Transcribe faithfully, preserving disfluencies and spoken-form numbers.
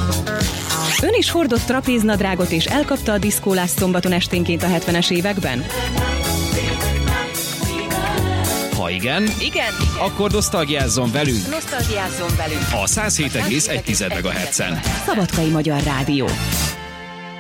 Ön is hordott trapéznadrágot és elkapta a diszkólást szombaton esténként a hetvenes években? Ha igen, Igen, igen. akkor nosztalgiázzon velünk Nosztalgiázzon velünk a száz hét egész egy megahertzen. Szabadkai Magyar Rádió.